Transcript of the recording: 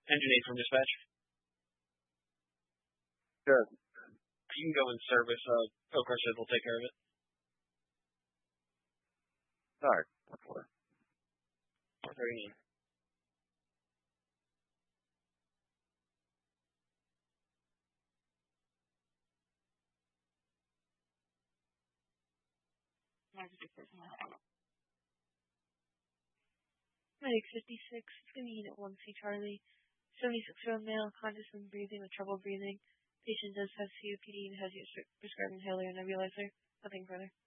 Engine 8 from dispatch. Good. You can go in service. Oak says we'll take care of it. All right. 439. Medic 56, it's going to be Unit 1C Charlie. 76-year-old male, conscious and breathing with trouble breathing. Patient does have COPD and has used prescribed inhaler and nebulizer. Nothing further.